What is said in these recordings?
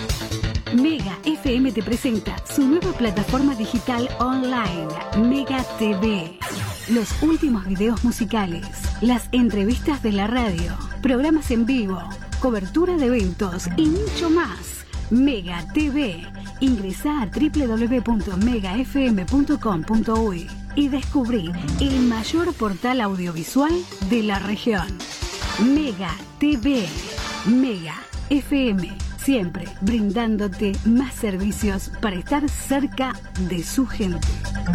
Mega FM te presenta su nueva plataforma digital online, Mega TV. Los últimos videos musicales, las entrevistas de la radio, programas en vivo, cobertura de eventos y mucho más. Mega TV. Ingresá a www.megafm.com.uy y descubrí el mayor portal audiovisual de la región. Mega TV. Mega FM. Siempre brindándote más servicios para estar cerca de su gente.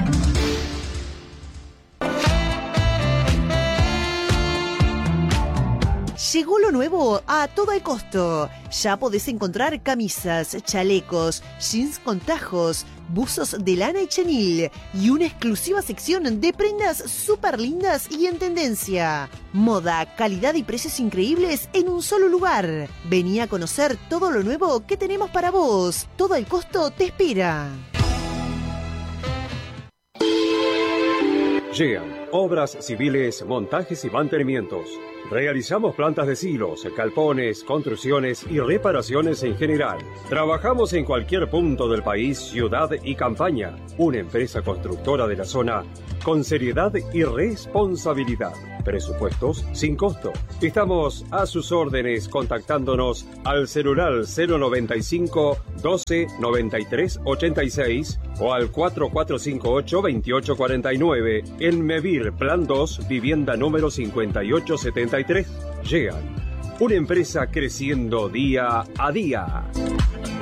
Llegó lo nuevo a todo el costo. Ya podés encontrar camisas, chalecos, jeans con tajos, buzos de lana y chenil y una exclusiva sección de prendas súper lindas y en tendencia. Moda, calidad y precios increíbles en un solo lugar. Vení a conocer todo lo nuevo que tenemos para vos. Todo el costo te espera. Llegan obras civiles, montajes y mantenimientos. Realizamos plantas de silos, galpones, construcciones y reparaciones en general. Trabajamos en cualquier punto del país, ciudad y campaña. Una empresa constructora de la zona con seriedad y responsabilidad. Presupuestos sin costo. Estamos a sus órdenes contactándonos al celular 095 12 93 86 o al 4458 2849 en Mevir Plan 2, vivienda número 5873. Llegan. Una empresa creciendo día a día.